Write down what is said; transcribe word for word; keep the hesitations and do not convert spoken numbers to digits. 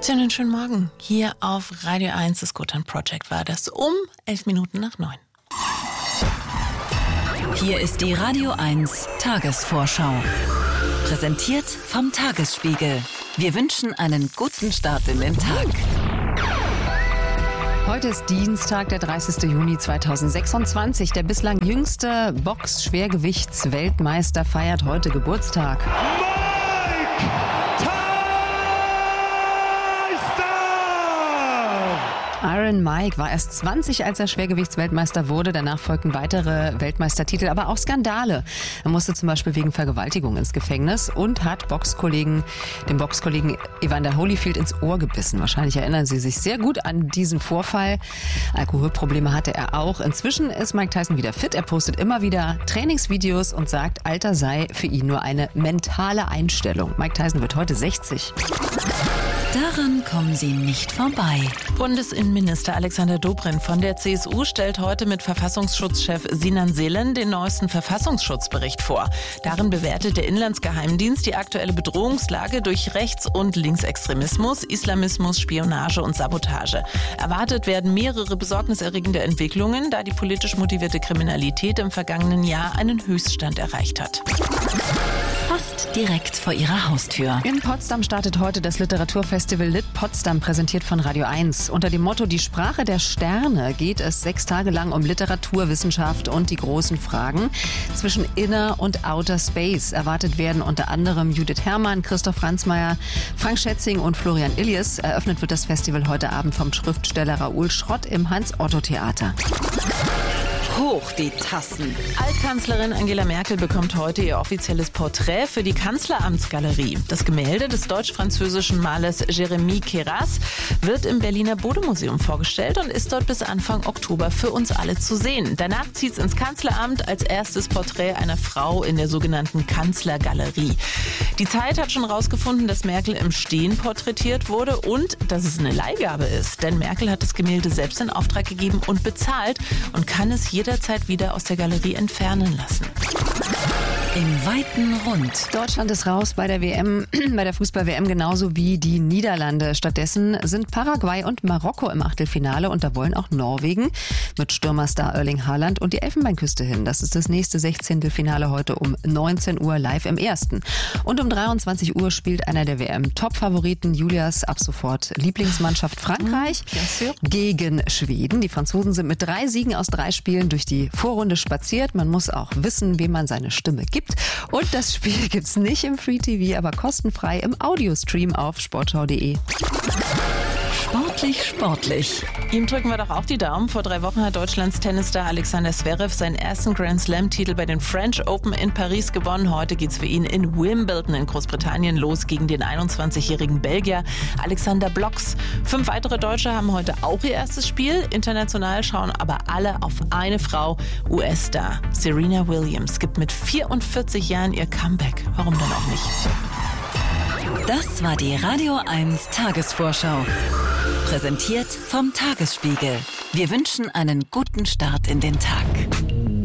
Schönen schönen Morgen. Hier auf Radio eins, das Gotan Project war das um elf Minuten nach neun. Hier ist die Radio eins Tagesvorschau. Präsentiert vom Tagesspiegel. Wir wünschen einen guten Start in den Tag. Heute ist Dienstag, der dreißigsten Juni zweitausendsechsundzwanzig. Der bislang jüngste Box-Schwergewichts-Weltmeister feiert heute Geburtstag. Iron Mike war erst zwanzig, als er Schwergewichtsweltmeister wurde. Danach folgten weitere Weltmeistertitel, aber auch Skandale. Er musste zum Beispiel wegen Vergewaltigung ins Gefängnis und hat Boxkollegen, dem Boxkollegen Evander Holyfield ins Ohr gebissen. Wahrscheinlich erinnern Sie sich sehr gut an diesen Vorfall. Alkoholprobleme hatte er auch. Inzwischen ist Mike Tyson wieder fit. Er postet immer wieder Trainingsvideos und sagt, Alter sei für ihn nur eine mentale Einstellung. Mike Tyson wird heute sechzig. Daran kommen Sie nicht vorbei. Bundesinnenminister Alexander Dobrindt von der C S U stellt heute mit Verfassungsschutzchef Sinan Selen den neuesten Verfassungsschutzbericht vor. Darin bewertet der Inlandsgeheimdienst die aktuelle Bedrohungslage durch Rechts- und Linksextremismus, Islamismus, Spionage und Sabotage. Erwartet werden mehrere besorgniserregende Entwicklungen, da die politisch motivierte Kriminalität im vergangenen Jahr einen Höchststand erreicht hat. Fast direkt vor Ihrer Haustür. In Potsdam startet heute das Literaturfestival Lit Potsdam, präsentiert von Radio eins. Unter dem Motto Die Sprache der Sterne geht es sechs Tage lang um Literatur, Wissenschaft und die großen Fragen zwischen Inner und Outer Space. Erwartet werden unter anderem Judith Herrmann, Christoph Franzmeier, Frank Schätzing und Florian Illies. Eröffnet wird das Festival heute Abend vom Schriftsteller Raoul Schrott im Hans-Otto-Theater. Hoch die Tassen. Altkanzlerin Angela Merkel bekommt heute ihr offizielles Porträt für die Kanzleramtsgalerie. Das Gemälde des deutsch-französischen Malers Jérémy Queyras wird im Berliner Bode-Museum vorgestellt und ist dort bis Anfang Oktober für uns alle zu sehen. Danach zieht es ins Kanzleramt als erstes Porträt einer Frau in der sogenannten Kanzlergalerie. Die Zeit hat schon rausgefunden, dass Merkel im Stehen porträtiert wurde und dass es eine Leihgabe ist. Denn Merkel hat das Gemälde selbst in Auftrag gegeben und bezahlt und kann es jederzeit wieder aus der Galerie entfernen lassen. Im weiten Rund. Deutschland ist raus bei der W M, bei der Fußball-W M genauso wie die Niederlande. Stattdessen sind Paraguay und Marokko im Achtelfinale und da wollen auch Norwegen mit Stürmerstar Erling Haaland und die Elfenbeinküste hin. Das ist das nächste Sechzehntelfinale heute um neunzehn Uhr live im Ersten. Und um dreiundzwanzig Uhr spielt einer der W M-Top-Favoriten Julias ab sofort Lieblingsmannschaft Frankreich gegen Schweden. Die Franzosen sind mit drei Siegen aus drei Spielen durch die Vorrunde spaziert. Man muss auch wissen, wem man seine Stimme gibt. Und das Spiel gibt's nicht im Free T V, aber kostenfrei im Audiostream auf sportschau punkt de. Sportlich, sportlich. Ihm drücken wir doch auch die Daumen. Vor drei Wochen hat Deutschlands Tennisstar Alexander Zverev seinen ersten Grand Slam-Titel bei den French Open in Paris gewonnen. Heute geht's für ihn in Wimbledon in Großbritannien los gegen den einundzwanzigjährigen Belgier Alexander Blocks. Fünf weitere Deutsche haben heute auch ihr erstes Spiel. International schauen aber alle auf eine Frau. U S-Star Serena Williams gibt mit vierundvierzig Jahren ihr Comeback. Warum dann auch nicht? Das war die Radio eins Tagesvorschau. Präsentiert vom Tagesspiegel. Wir wünschen einen guten Start in den Tag.